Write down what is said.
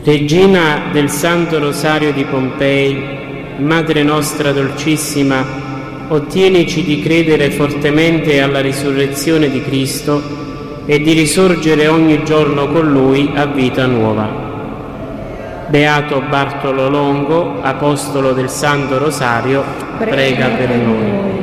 Regina del Santo Rosario di Pompei, Madre nostra dolcissima, ottienici di credere fortemente alla risurrezione di Cristo e di risorgere ogni giorno con Lui a vita nuova. Beato Bartolo Longo, Apostolo del Santo Rosario, prega per noi.